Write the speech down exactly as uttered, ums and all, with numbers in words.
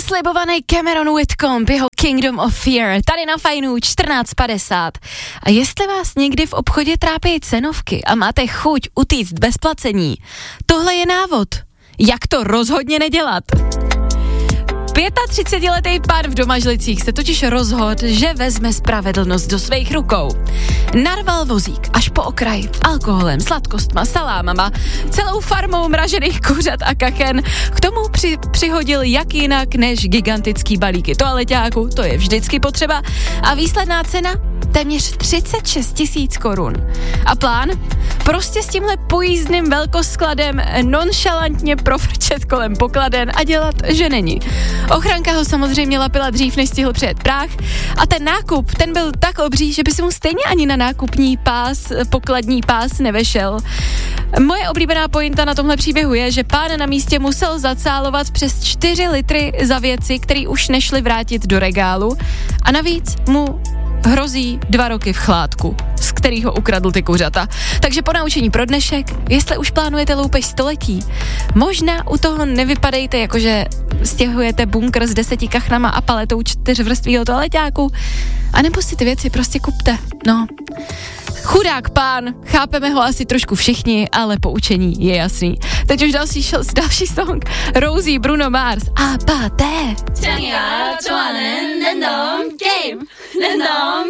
Slibovaný Cameron Whitcomb, jeho Kingdom of Fear, tady na Fajnu čtrnáct padesát. A jestli vás někdy v obchodě trápí cenovky a máte chuť utíct bez placení, tohle je návod, jak to rozhodně nedělat. třicetiletý pán v Domažlicích se totiž rozhodl, že vezme spravedlnost do svých rukou. Narval vozík až po okraj alkoholem, sladkostma, salámama, celou farmou mražených kuřat a kachen. K tomu při, přihodil jak jinak než gigantický balíky toaleťáku, to je vždycky potřeba. A výsledná cena? Téměř třicet šest tisíc korun. A plán? Prostě s tímhle pojízdným velkoskladem nonšalantně profrčet kolem pokladen a dělat, že není. Ochranka ho samozřejmě lapila dřív, než stihl přijet práh a ten nákup, ten byl tak obří, že by si mu stejně ani na nákupní pás, pokladní pás nevešel. Moje oblíbená pointa na tomhle příběhu je, že pán na místě musel zacálovat přes čtyři litry za věci, které už nešly vrátit do regálu a navíc mu hrozí dva roky v chládku, z kterého ukradl ty kuřata. Takže po naučení pro dnešek, jestli už plánujete loupež století, možná u toho nevypadejte, jakože stěhujete bunkr s deseti kachnama a paletou čtyřvrstvýho toaleťáku, anebo si ty věci prostě kupte. No, chudák pán, chápeme ho asi trošku všichni, ale poučení je jasný. Teď už další, další song, Rosie, Bruno Mars a Paté.